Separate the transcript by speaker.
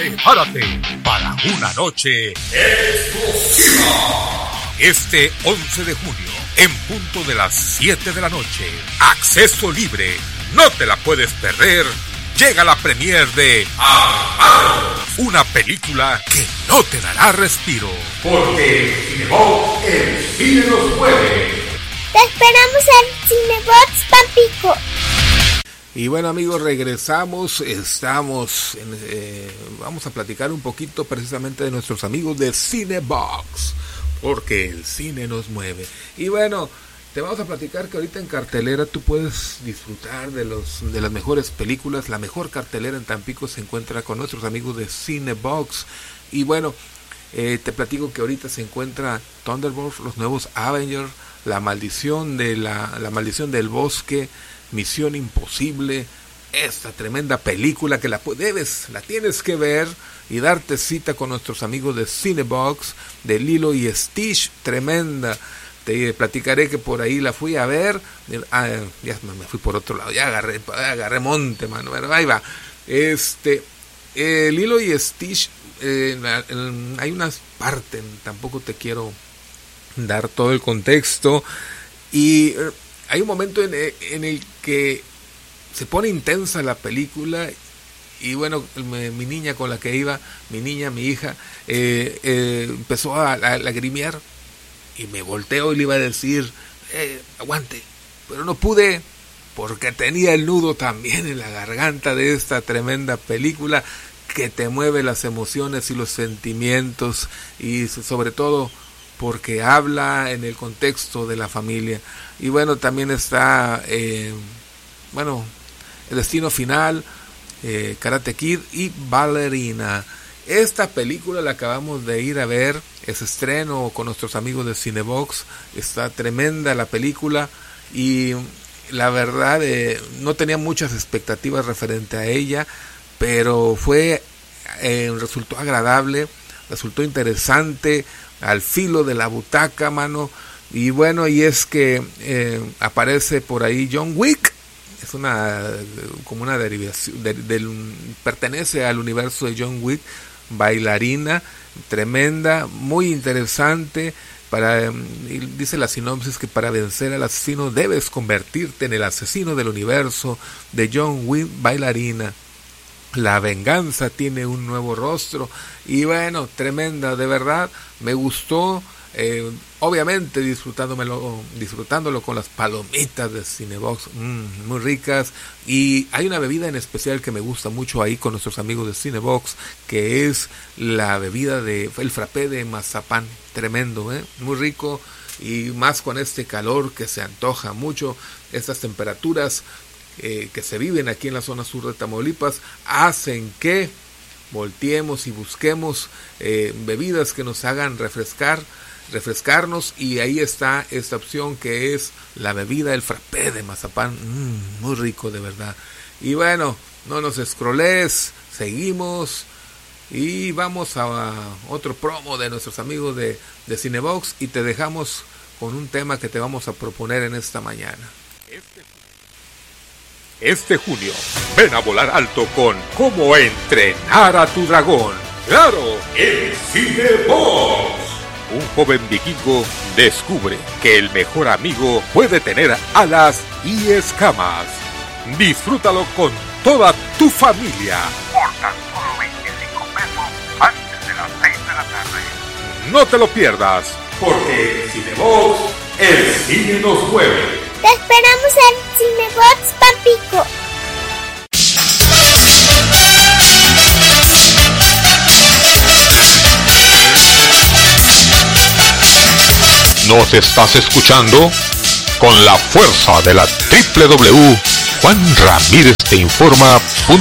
Speaker 1: Prepárate para una noche explosiva. Este 11 de junio, en punto de las 7 de la noche, acceso libre, no te la puedes perder. Llega la premier de Armados, una película que no te dará respiro. Porque Cinebox, el cine nos mueve.
Speaker 2: Te esperamos en Cinebox Tampico.
Speaker 3: Y bueno, amigos, regresamos. Vamos a platicar un poquito precisamente de nuestros amigos de Cinebox, porque el cine nos mueve. Y bueno, te vamos a platicar que ahorita en cartelera tú puedes disfrutar de las mejores películas. La mejor cartelera en Tampico se encuentra con nuestros amigos de Cinebox. Y bueno, te platico que ahorita se encuentra Thunderbolts, los nuevos Avengers, La maldición del bosque, Misión Imposible, esta tremenda película que la tienes que ver y darte cita con nuestros amigos de Cinebox, de Lilo y Stitch, tremenda. Te platicaré que por ahí la fui a ver. Ya me fui por otro lado, ya agarré monte, mano. Bueno, ahí va. Lilo y Stitch, hay unas partes, tampoco te quiero dar todo el contexto. Y hay un momento en el que se pone intensa la película. Y bueno, mi niña con la que iba, mi hija, empezó a lagrimear. Y me volteo y le iba a decir, aguante, pero no pude, porque tenía el nudo también en la garganta de esta tremenda película que te mueve las emociones y los sentimientos, y sobre todo porque habla en el contexto de la familia. Y bueno, también está, El Destino Final, Karate Kid y Ballerina. Esta película la acabamos de ir a ver, es estreno con nuestros amigos de Cinebox. Está tremenda la película y la verdad no tenía muchas expectativas referente a ella, pero resultó agradable, resultó interesante, al filo de la butaca, mano. Y bueno, y es que aparece por ahí John Wick. Es como una derivación, pertenece al universo de John Wick. Bailarina, tremenda, muy interesante. Dice la sinopsis que para vencer al asesino debes convertirte en el asesino del universo de John Wick. Bailarina, la venganza tiene un nuevo rostro. Y bueno, tremenda, de verdad, me gustó. Obviamente disfrutándolo con las palomitas de Cinebox, muy ricas. Y hay una bebida en especial que me gusta mucho ahí con nuestros amigos de Cinebox, que es la bebida el frappé de mazapán, tremendo, muy rico, y más con este calor que se antoja mucho. Estas temperaturas que se viven aquí en la zona sur de Tamaulipas hacen que volteemos y busquemos bebidas que nos hagan refrescarnos, y ahí está esta opción que es la bebida, el frappé de mazapán, muy rico, de verdad. Y bueno, no nos escroles, seguimos y vamos a otro promo de nuestros amigos de Cinebox, y te dejamos con un tema que te vamos a proponer en esta mañana.
Speaker 1: Este junio, ven a volar alto con Cómo entrenar a tu dragón. ¡Claro! ¡En Cinebox! Un joven vikingo descubre que el mejor amigo puede tener alas y escamas. Disfrútalo con toda tu familia. Por tan solo 25 pesos antes de las 6 de la tarde. No te lo pierdas, porque Cinebox, el cine nos mueve.
Speaker 2: Te esperamos en Cinebox Tampico.
Speaker 1: Nos estás escuchando con la fuerza de la www.juanramirezteinforma.com.